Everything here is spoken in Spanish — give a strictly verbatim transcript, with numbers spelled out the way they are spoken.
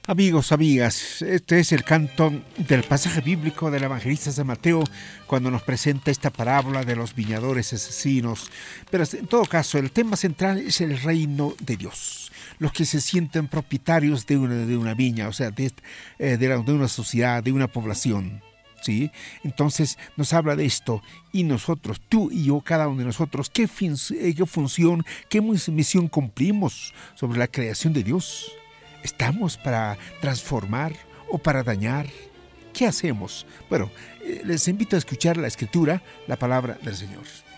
Amigos, amigas, este es el canto del pasaje bíblico del evangelista San Mateo cuando nos presenta esta parábola de los viñadores asesinos. Pero en todo caso, el tema central es el reino de Dios. Los que se sienten propietarios de una, de una viña, o sea, de, eh, de, la, de una sociedad, de una población. ¿Sí? Entonces nos habla de esto y nosotros, tú y yo, cada uno de nosotros, ¿qué, fin, qué función, qué misión cumplimos sobre la creación de Dios? ¿Estamos para transformar o para dañar? ¿Qué hacemos? Bueno, eh, les invito a escuchar la Escritura, la palabra del Señor.